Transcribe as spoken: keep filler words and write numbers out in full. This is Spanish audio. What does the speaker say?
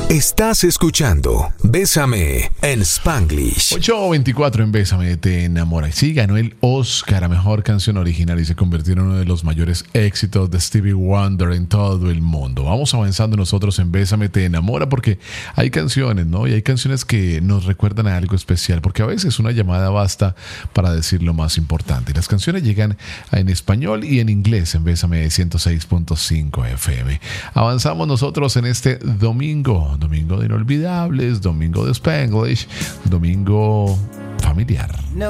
Estás escuchando Bésame en Spanglish. ocho veinticuatro en Bésame te enamora. Y sí, ganó el Oscar a Mejor Canción Original y se convirtió en uno de los mayores éxitos de Stevie Wonder en todo el mundo. Vamos avanzando nosotros en Bésame te enamora porque hay canciones, ¿no? Y hay canciones que nos recuerdan a algo especial, porque a veces una llamada basta para decir lo más importante. Y las canciones llegan en español y en inglés en Bésame ciento seis punto cinco F M. Avanzamos nosotros en este domingo. Domingo de inolvidables, domingo de Spanglish, domingo familiar.